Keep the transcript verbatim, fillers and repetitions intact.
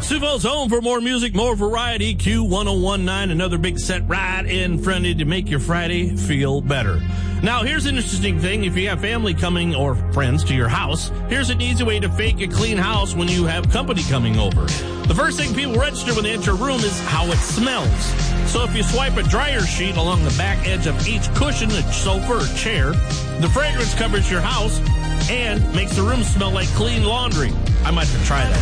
Suvo's home for more music, more variety. Q one oh one point nine, another big set right in front of you to make your Friday feel better. Now, here's an interesting thing. If you have family coming or friends to your house, here's an easy way to fake a clean house when you have company coming over. The first thing people register when they enter a room is how it smells. So if you swipe a dryer sheet along the back edge of each cushion, a sofa, or chair, the fragrance covers your house and makes the room smell like clean laundry. I might have to try that.